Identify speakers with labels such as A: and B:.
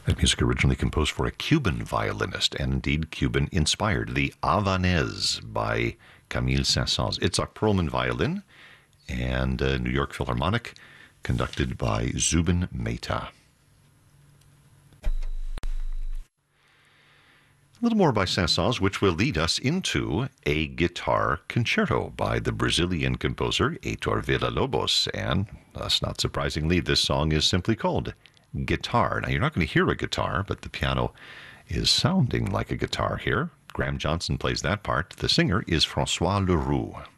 A: That music originally composed for a Cuban violinist, and indeed Cuban-inspired, the Havanaise by Camille Saint-Saëns. Itzhak Perlman violin, and New York Philharmonic, conducted by Zubin Mehta. A little more by Saint-Saëns, which will lead us into a guitar concerto by the Brazilian composer Heitor Villa-Lobos. And thus, not surprisingly, this song is simply called Guitar. Now, you're not going to hear a guitar, but the piano is sounding like a guitar here. Graham Johnson plays that part. The singer is Francois Leroux.